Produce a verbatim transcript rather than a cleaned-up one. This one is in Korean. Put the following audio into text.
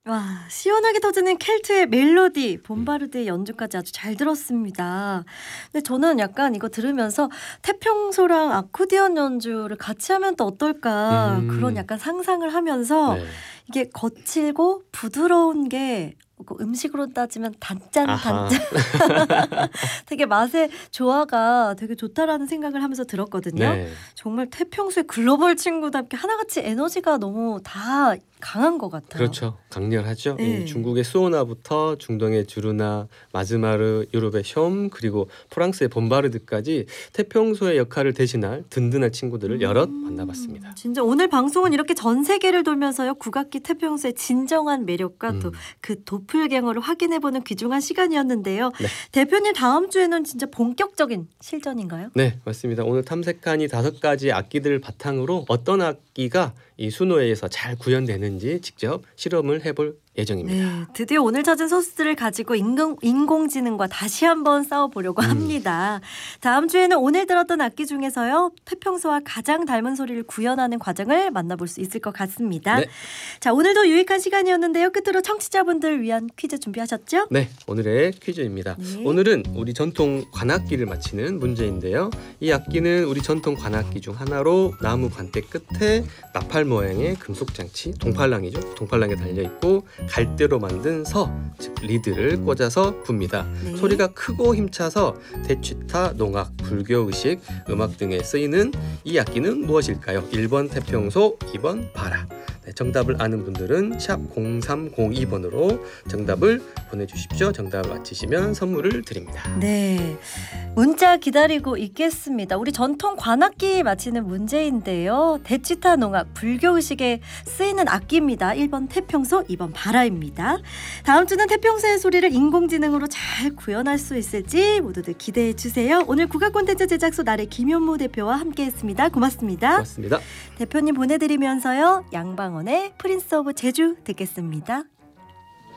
와, 시원하게 터지는 켈트의 멜로디, 봄바르드의 연주까지 아주 잘 들었습니다. 근데 저는 약간 이거 들으면서 태평소랑 아코디언 연주를 같이 하면 또 어떨까 음. 그런 약간 상상을 하면서 네. 이게 거칠고 부드러운 게 음식으로 따지면 단짠 아하. 단짠 되게 맛의 조화가 되게 좋다라는 생각을 하면서 들었거든요. 네. 정말 태평소의 글로벌 친구답게 하나같이 에너지가 너무 다 강한 것 같아요. 그렇죠. 강렬하죠. 네. 예, 중국의 수오나부터 중동의 주르나, 마즈마르, 유럽의 숑, 그리고 프랑스의 봄바르드까지 태평소의 역할을 대신할 든든한 친구들을 여럿 음, 만나봤습니다. 진짜 오늘 방송은 이렇게 전 세계를 돌면서요 국악기 태평소의 진정한 매력과 음. 또 그 도플갱어를 확인해보는 귀중한 시간이었는데요. 네. 대표님 다음 주에는 진짜 본격적인 실전인가요? 네, 맞습니다. 오늘 탐색한 이 다섯 가지 악기들을 바탕으로 어떤 악기가 이 수노에서 잘 구현되는지 직접 실험을 해볼 예정입니다. 네, 드디어 오늘 찾은 소스들을 가지고 인공, 인공지능과 다시 한번 싸워보려고 음. 합니다. 다음 주에는 오늘 들었던 악기 중에서요 태평소와 가장 닮은 소리를 구현하는 과정을 만나볼 수 있을 것 같습니다. 네. 자, 오늘도 유익한 시간이었는데요. 끝으로 청취자분들 위한 퀴즈 준비하셨죠? 네, 오늘의 퀴즈입니다. 네. 오늘은 우리 전통 관악기를 맞히는 문제인데요. 이 악기는 우리 전통 관악기 중 하나로 나무 관대 끝에 나팔 모양의 금속 장치, 동팔랑이죠. 동팔랑에 달려 있고 갈대로 만든 서, 즉 리드를 꽂아서 붑니다. 네. 소리가 크고 힘차서 대취타, 농악, 불교 의식, 음악 등에 쓰이는 이 악기는 무엇일까요? 일 번 태평소, 이 번 바라. 네, 정답을 아는 분들은 샵 공삼공이 번으로 정답을 보내주십시오. 정답을 맞히시면 선물을 드립니다. 네, 문자 기다리고 있겠습니다. 우리 전통 관악기 맞히는 문제인데요. 대치타 농악, 불교의식에 쓰이는 악기입니다. 일 번 태평소, 이 번 바라입니다. 다음 주는 태평소의 소리를 인공지능으로 잘 구현할 수 있을지 모두들 기대해 주세요. 오늘 국악 콘텐츠 제작소 나래 김현무 대표와 함께했습니다. 고맙습니다. 고맙습니다. 대표님 보내드리면서요. 양방원의 프린스 오브 제주 듣겠습니다.